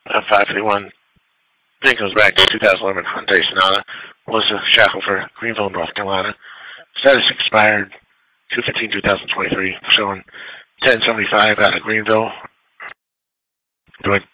551. Then goes back to 2011 Hyundai Sonata. Was a Shackelford, Greenville, North Carolina. Status expired 2/15/2023. Showing 1075 out of Greenville. Doing